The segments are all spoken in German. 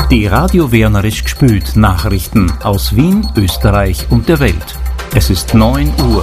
Die Radio Wernerisch gspült Nachrichten aus Wien, Österreich und der Welt. Es ist 9 Uhr.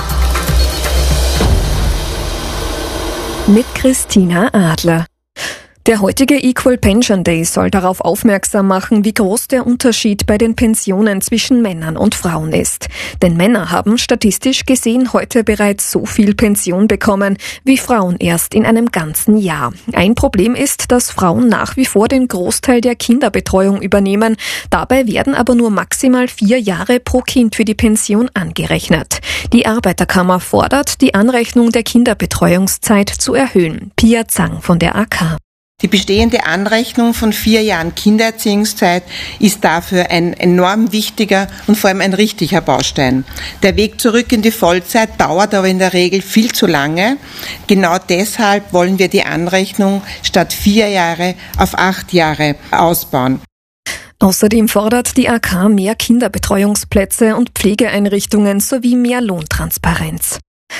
Mit Christina Adler. Der heutige Equal Pension Day soll darauf aufmerksam machen, wie groß der Unterschied bei den Pensionen zwischen Männern und Frauen ist. Denn Männer haben statistisch gesehen heute bereits so viel Pension bekommen, wie Frauen erst in einem ganzen Jahr. Ein Problem ist, dass Frauen nach wie vor den Großteil der Kinderbetreuung übernehmen. Dabei werden aber nur maximal 4 Jahre pro Kind für die Pension angerechnet. Die Arbeiterkammer fordert, die Anrechnung der Kinderbetreuungszeit zu erhöhen. Pia Zang von der AK. Die bestehende Anrechnung von 4 Jahren Kindererziehungszeit ist dafür ein enorm wichtiger und vor allem ein richtiger Baustein. Der Weg zurück in die Vollzeit dauert aber in der Regel viel zu lange. Genau deshalb wollen wir die Anrechnung statt 4 Jahre auf 8 Jahre ausbauen. Außerdem fordert die AK mehr Kinderbetreuungsplätze und Pflegeeinrichtungen sowie mehr Lohntransparenz.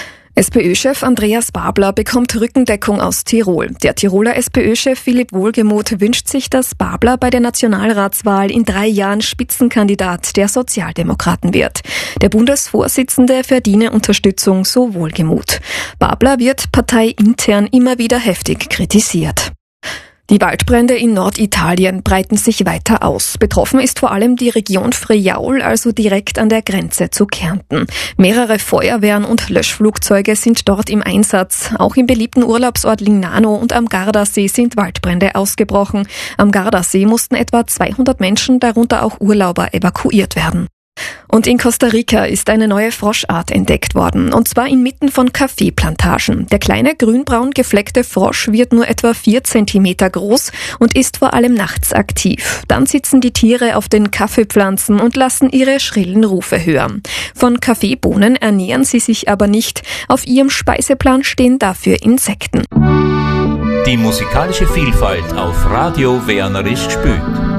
SPÖ-Chef Andreas Babler bekommt Rückendeckung aus Tirol. Der Tiroler SPÖ-Chef Philipp Wohlgemuth wünscht sich, dass Babler bei der Nationalratswahl in 3 Jahren Spitzenkandidat der Sozialdemokraten wird. Der Bundesvorsitzende verdiene Unterstützung, so Wohlgemuth. Babler wird parteiintern immer wieder heftig kritisiert. Die Waldbrände in Norditalien breiten sich weiter aus. Betroffen ist vor allem die Region Friaul, also direkt an der Grenze zu Kärnten. Mehrere Feuerwehren und Löschflugzeuge sind dort im Einsatz. Auch im beliebten Urlaubsort Lignano und am Gardasee sind Waldbrände ausgebrochen. Am Gardasee mussten etwa 200 Menschen, darunter auch Urlauber, evakuiert werden. Und in Costa Rica ist eine neue Froschart entdeckt worden, und zwar inmitten von Kaffeeplantagen. Der kleine grünbraun gefleckte Frosch wird nur etwa 4 Zentimeter groß und ist vor allem nachts aktiv. Dann sitzen die Tiere auf den Kaffeepflanzen und lassen ihre schrillen Rufe hören. Von Kaffeebohnen ernähren sie sich aber nicht. Auf ihrem Speiseplan stehen dafür Insekten. Die musikalische Vielfalt auf Radio Wernerisch gspült.